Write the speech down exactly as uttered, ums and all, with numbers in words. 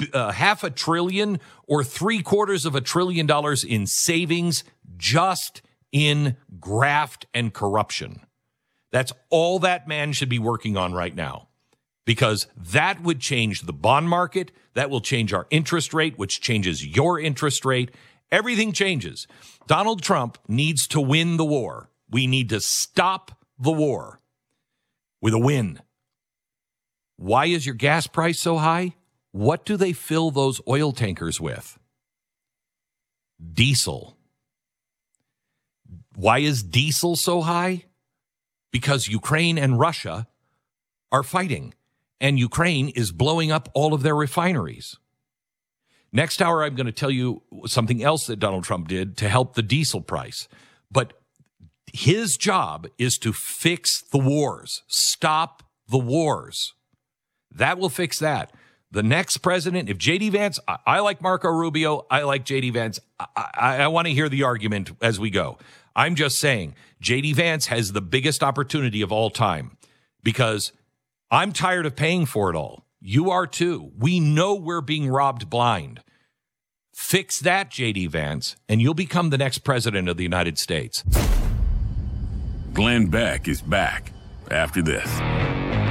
uh, half a trillion or three quarters of a trillion dollars in savings just in graft and corruption. That's all that man should be working on right now, because that would change the bond market. That will change our interest rate, which changes your interest rate. Everything changes. Donald Trump needs to win the war. We need to stop the war with a win. Why is your gas price so high? What do they fill those oil tankers with? Diesel. Why is diesel so high? Because Ukraine and Russia are fighting, and Ukraine is blowing up all of their refineries. Next hour, I'm going to tell you something else that Donald Trump did to help the diesel price. But his job is to fix the wars, stop the wars. That will fix that. The next president, if J D. Vance, I, I like Marco Rubio, I like J D. Vance. I, I, I want to hear the argument as we go. I'm just saying, J D. Vance has the biggest opportunity of all time, because I'm tired of paying for it all. You are too. We know we're being robbed blind. Fix that, J D. Vance, and you'll become the next president of the United States. Glenn Beck is back after this.